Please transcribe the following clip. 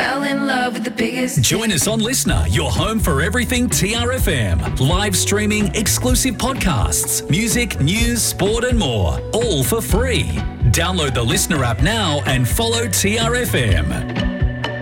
fell in love with the biggest. Join us on Listener, your home for everything TRFM. Live streaming, exclusive podcasts, music, news, sport and more. All for free. Download the Listener app now and follow TRFM.